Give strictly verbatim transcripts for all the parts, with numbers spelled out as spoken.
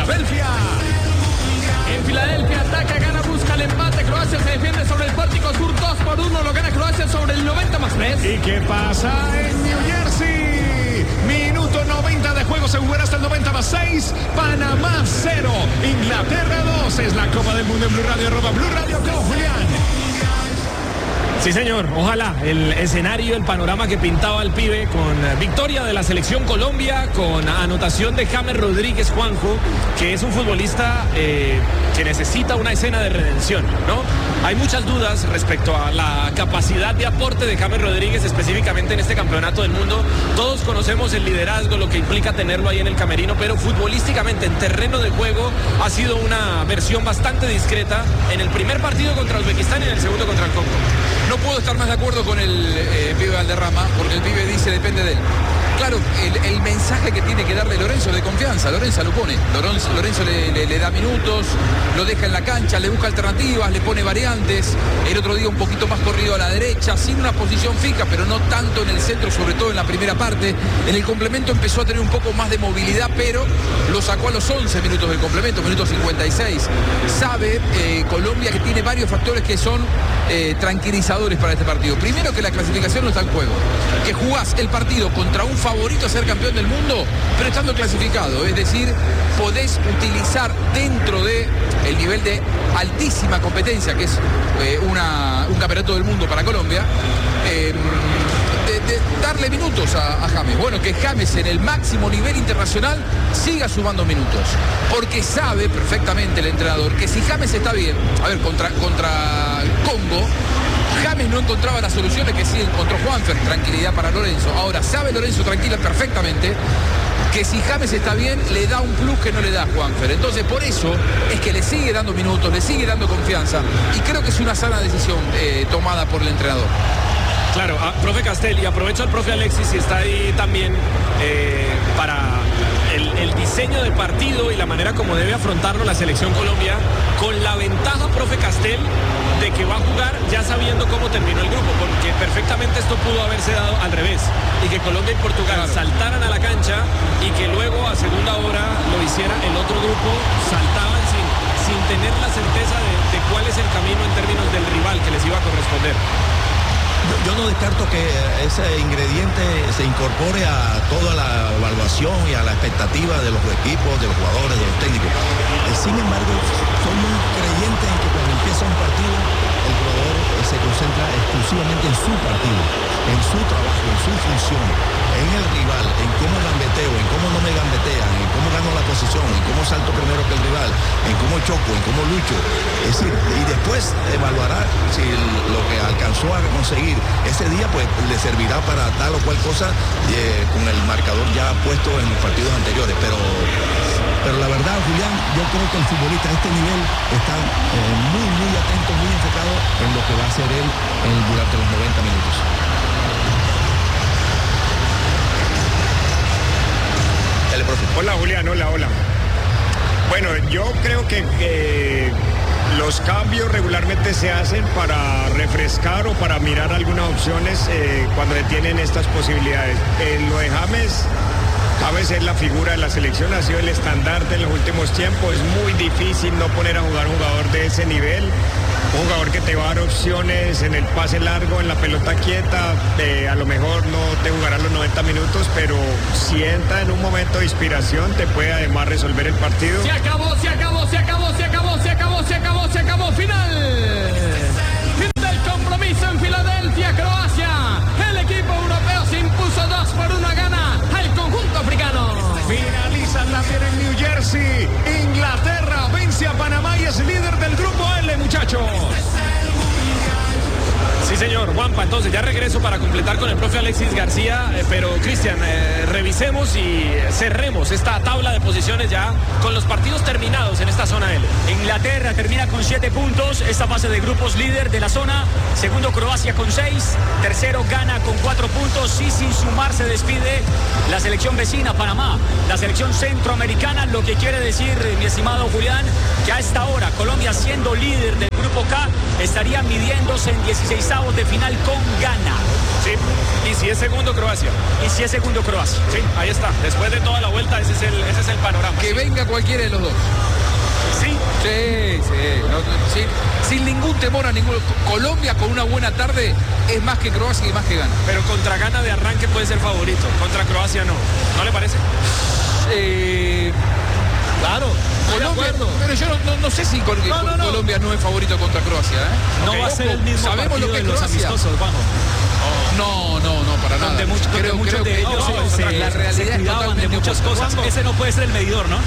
Filadelfia. En Filadelfia ataca, gana, busca el empate. Croacia se defiende sobre el pórtico sur. dos por uno, lo gana Croacia sobre el noventa más tres. ¿Y qué pasa en New Jersey? Minuto noventa de juego, se jugará hasta el noventa más seis. Panamá cero, Inglaterra dos. Es la Copa del Mundo en Blue Radio, arroba Blue Radio con Julián. Sí, señor, ojalá el escenario, el panorama que pintaba el pibe con victoria de la selección Colombia, con anotación de James Rodríguez Juanjo, que es un futbolista eh, que necesita una escena de redención, ¿no? Hay muchas dudas respecto a la capacidad de aporte de James Rodríguez, específicamente en este campeonato del mundo. Todos conocemos el liderazgo, lo que implica tenerlo ahí en el camerino, pero futbolísticamente, en terreno de juego, ha sido una versión bastante discreta en el primer partido contra Uzbekistán y en el segundo contra el Congo. No puedo estar más de acuerdo con el eh, pibe Valderrama, porque el pibe dice depende de él. Claro, el, el mensaje que tiene que darle Lorenzo de confianza, Lorenzo lo pone, Lorenzo, Lorenzo le, le, le da minutos, lo deja en la cancha, le busca alternativas, le pone variantes. El otro día un poquito más corrido a la derecha, sin una posición fija, pero no tanto en el centro, sobre todo en la primera parte. En el complemento empezó a tener un poco más de movilidad, pero lo sacó a los once minutos del complemento, minuto cincuenta y seis. Sabe eh, Colombia que tiene varios factores que son eh, tranquilizadores para este partido. Primero, que la clasificación no está en juego, que jugás el partido contra un favorito a ser campeón del mundo, pero estando clasificado, es decir, podés utilizar dentro de el nivel de altísima competencia que es eh, una, un campeonato del mundo para Colombia, eh, de, de darle minutos a, a James. Bueno, que James en el máximo nivel internacional siga sumando minutos, porque sabe perfectamente el entrenador que si James está bien, a ver, contra, contra Congo, James no encontraba las soluciones que sí encontró Juanfer, tranquilidad para Lorenzo. Ahora sabe Lorenzo tranquila perfectamente que si James está bien, le da un plus que no le da Juanfer. Entonces por eso es que le sigue dando minutos, le sigue dando confianza, y creo que es una sana decisión eh, tomada por el entrenador. Claro, a, profe Castel, y aprovecho al profe Alexis si está ahí también eh, para el, el diseño del partido y la manera como debe afrontarlo la selección Colombia, con la ventaja, profe Castel, de que va a jugar ya sabiendo cómo terminó el grupo, porque perfectamente esto pudo haberse dado al revés, y que Colombia y Portugal claro. saltaran a la cancha y que luego a segunda hora lo hiciera el otro grupo, saltaban sin, sin tener la certeza de, de cuál es el camino en términos del rival que les iba a corresponder. Yo, yo no descarto que ese ingrediente se incorpore a toda la evaluación y a la expectativa de los equipos, de los jugadores, de los técnicos. Sin embargo, soy muy creyente en que cuando empieza un partido, el jugador se concentra exclusivamente en su partido, en su trabajo, en su función, en el rival, en cómo gambeteo, en cómo no me gambetean, en cómo gano la posición, en cómo salto primero que el rival, en cómo choco, en cómo lucho. Es decir, y después evaluará si lo que alcanzó a conseguir ese día, pues le servirá para tal o cual cosa eh, con el marcador ya puesto en los partidos anteriores. Pero, pero la verdad, Julián, yo creo que el futbolista a este nivel está eh, muy, muy atento, muy enfocado en lo que va a hacer él en, durante los noventa minutos. Dale, profe. Hola, Julián, hola, hola. Bueno, yo creo que... que... los cambios regularmente se hacen para refrescar o para mirar algunas opciones eh, cuando tienen estas posibilidades. Eh, lo de James, James es la figura de la selección, ha sido el estandarte en los últimos tiempos. Es muy difícil no poner a jugar un jugador de ese nivel, un jugador que te va a dar opciones en el pase largo, en la pelota quieta. Eh, a lo mejor no te jugará los noventa minutos, pero si entra en un momento de inspiración te puede además resolver el partido. Se acabó, se acabó, se acabó, se acabó, se acabó, se acabó, se acabó, final. Fin del compromiso en Filadelfia, Croacia. El equipo europeo se impuso dos por una, gana al conjunto africano. Finalizan la serie en New Jersey. Inglaterra vence a Panamá y es líder del grupo L, muchachos. Sí, señor. Juanpa, entonces ya regreso para completar con el profe Alexis García, eh, pero Cristian, eh, revisemos y cerremos esta tabla de posiciones ya con los partidos terminados en esta zona L. Inglaterra termina con siete puntos, esta fase de grupos líder de la zona. Segundo, Croacia con seis. Tercero, Ghana con cuatro puntos y sin sumar se despide la selección vecina, Panamá, la selección centroamericana, lo que quiere decir, mi estimado Julián, que a esta hora Colombia, siendo líder del grupo K, estaría midiéndose en dieciseisavos octavos de final con Ghana. Sí, y si es segundo Croacia. Y si es segundo Croacia. Sí, ahí está. Después de toda la vuelta, ese es el, ese es el panorama. Que venga cualquiera de los dos. Sí. Sí, sí, no, sin, sin ningún temor a ninguno. Colombia con una buena tarde es más que Croacia y más que Ghana. Pero contra Ghana de arranque puede ser favorito. Contra Croacia no. ¿No le parece? Eh, Claro, Colombia, pero yo no, no, no sé si Col no, no, no. Colombia no es favorito contra Croacia. ¿eh? No okay. va a ser el mismo Sabemos partido lo que de es los Croacia. amistosos, vamos. No, no, no, para nada. Donde, mucho, creo, donde muchos creo de que ellos no, se, se, la realidad se es cuidaban totalmente de muchas opuesta. cosas. Ese no puede ser el medidor, ¿no?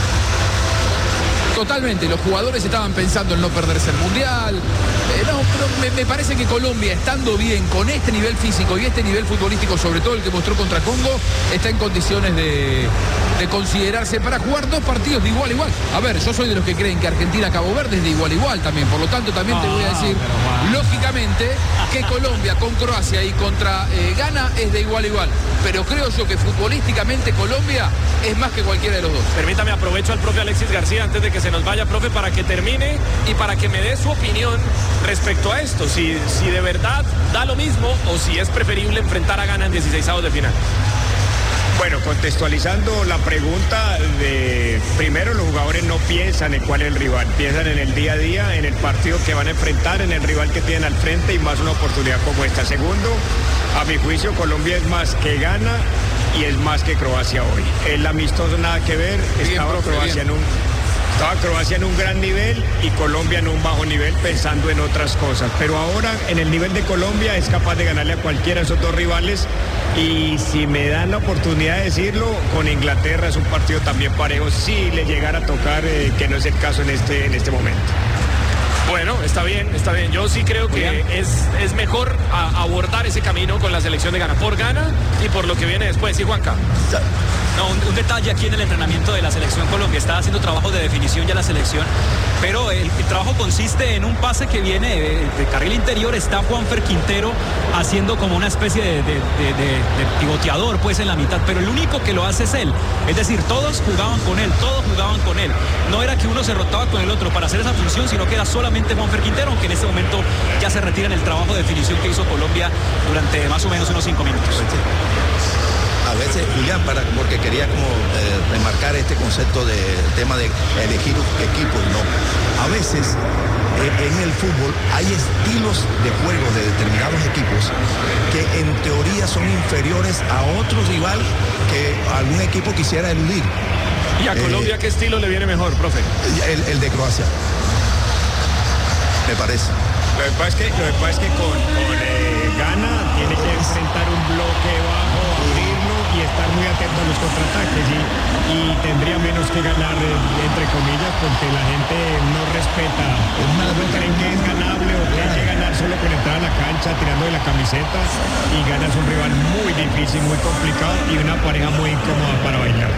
Totalmente, los jugadores estaban pensando en no perderse el Mundial. Eh, no, pero me, me parece que Colombia, estando bien con este nivel físico y este nivel futbolístico, sobre todo el que mostró contra Congo, está en condiciones de, de considerarse para jugar dos partidos de igual a igual. A ver, yo soy de los que creen que Argentina-Cabo Verde es de igual a igual también, por lo tanto también te voy a decir, lógicamente, que Colombia con Croacia y contra eh, Ghana es de igual a igual. Pero creo yo que futbolísticamente Colombia es más que cualquiera de los dos. Permítame, aprovecho al profe Alexis García antes de que se nos vaya, profe, para que termine y para que me dé su opinión respecto a esto. Si, si de verdad da lo mismo o si es preferible enfrentar a Ghana en dieciseisavos de final. Bueno, contextualizando la pregunta, de primero los jugadores no piensan en cuál es el rival, piensan en el día a día, en el partido que van a enfrentar, en el rival que tienen al frente y más una oportunidad como esta. Segundo, a mi juicio Colombia es más que Ghana y es más que Croacia hoy. El amistoso nada que ver, estaba profe, Croacia bien. en un... Estaba Croacia en un gran nivel y Colombia en un bajo nivel pensando en otras cosas. Pero ahora en el nivel de Colombia es capaz de ganarle a cualquiera de esos dos rivales. Y si me dan la oportunidad de decirlo, con Inglaterra es un partido también parejo. Si le llegara a tocar, eh, que no es el caso en este, en este momento. Bueno, está bien, está bien. Yo sí creo que es, es mejor a, abordar ese camino con la selección de Ghana. Por Ghana y por lo que viene después. ¿Sí, Juanca? No, un, un detalle aquí en el entrenamiento de la selección Colombia. Está haciendo trabajo de definición ya la selección, pero el, el trabajo consiste en un pase que viene de, de carril interior. Está Juanfer Quintero haciendo como una especie de, de, de, de, de pivoteador pues en la mitad, pero el único que lo hace es él. Es decir, todos jugaban con él, todos jugaban con él. No era que uno se rotaba con el otro para hacer esa función, sino que era solamente Juanfer Quintero, aunque en este momento ya se retira en el trabajo de definición que hizo Colombia durante más o menos unos cinco minutos. A veces, Julián, para, porque quería como eh, remarcar este concepto del tema de elegir equipos, no. A veces eh, en el fútbol hay estilos de juego de determinados equipos que en teoría son inferiores a otro rival que algún equipo quisiera eludir. ¿Y a Colombia eh, qué estilo le viene mejor, profe? El, el de Croacia, me parece. Lo que pasa es que, lo que, pasa es que con, con eh, Ghana tiene que enfrentar un bloque bajo, abrirlo y estar muy atento a los contraataques y, y tendría menos que ganar, eh, entre comillas, porque la gente no respeta, no creen que es ganable o que hay que ganar solo con entrar a la cancha tirando de la camiseta y Ghana es un rival muy difícil, muy complicado y una pareja muy incómoda para bailar.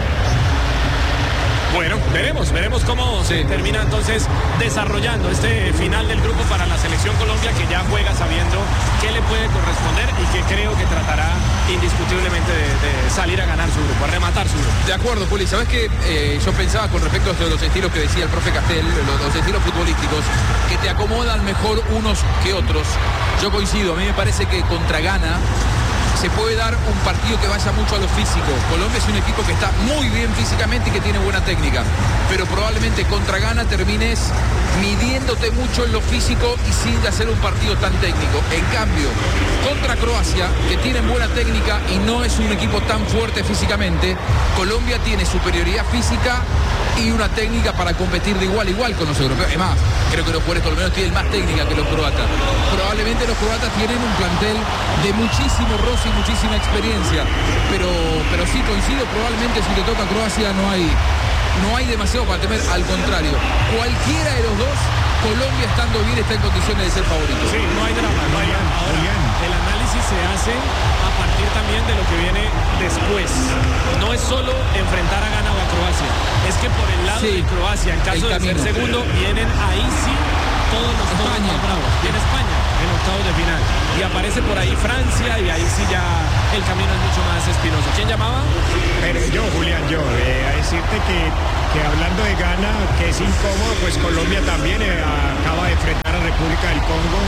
Bueno, veremos, veremos cómo Sí. se termina entonces desarrollando este final del grupo para la selección Colombia, que ya juega sabiendo qué le puede corresponder y que creo que tratará indiscutiblemente de, de salir a ganar su grupo, a rematar su grupo. De acuerdo, Juli. ¿Sabes qué? Eh, yo pensaba con respecto a esto de los estilos que decía el profe Castel, los, los estilos futbolísticos, que te acomodan mejor unos que otros. Yo coincido, a mí me parece que contra Ghana se puede dar un partido que vaya mucho a lo físico. Colombia es un equipo que está muy bien físicamente y que tiene buena técnica, pero probablemente contra Ghana termines midiéndote mucho en lo físico y sin hacer un partido tan técnico. En cambio, contra Croacia, que tienen buena técnica y no es un equipo tan fuerte físicamente, Colombia tiene superioridad física y una técnica para competir de igual a igual con los europeos. Es más, creo que los jugadores colombianos tienen más técnica que los croatas. Probablemente los croatas tienen un plantel de muchísimo roce y muchísima experiencia, pero, pero sí coincido, probablemente si te toca Croacia no hay, no hay demasiado para temer, al contrario, cualquiera de los dos, Colombia estando bien está en condiciones de ser favorito. Sí, no hay drama, no hay drama. Ahora, el análisis se hace a partir también de lo que viene después. No es solo enfrentar a Ghana o a Croacia, es que por el lado Sí, de Croacia, en caso el de ser camino. segundo, vienen ahí sí todos los toros España. más bravos. Viene España en octavos de final. Y aparece por ahí Francia y ahí sí ya el camino es mucho más espinoso. ¿Quién llamaba? Pero yo, Julián, yo, eh, a decirte que, que hablando de Ghana, que es incómodo, pues Colombia también eh, acaba de enfrentar a República del Congo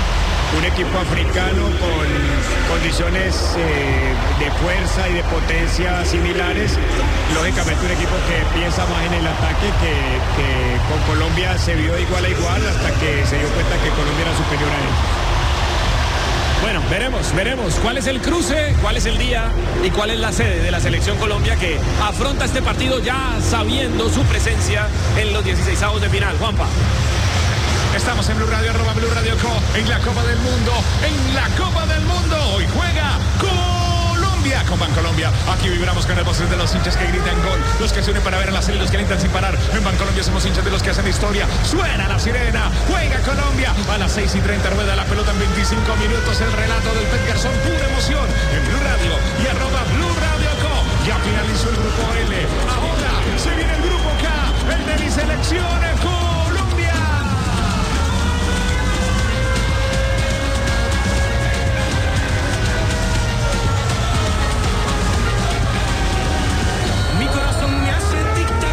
un equipo africano con condiciones eh, de fuerza y de potencia similares. Lógicamente un equipo que piensa más en el ataque, que, que con Colombia se vio igual a igual hasta que se dio cuenta que Colombia era superior a ellos. Bueno, veremos, veremos cuál es el cruce, cuál es el día y cuál es la sede de la Selección Colombia, que afronta este partido ya sabiendo su presencia en los dieciseisavos de final. Juanpa. Estamos en Blue Radio, arroba Blue Radio Co, en la Copa del Mundo, en la Copa del Mundo. Hoy juega Colombia con Bancolombia. Aquí vibramos con el voces de los hinchas que gritan gol, los que se unen para ver a la serie, los que alientan sin parar. En Bancolombia somos hinchas de los que hacen historia. Suena la sirena, juega Colombia. A las seis y treinta rueda la pelota en veinticinco minutos. El relato del Pet Garzón, pura emoción en Blue Radio y arroba Blue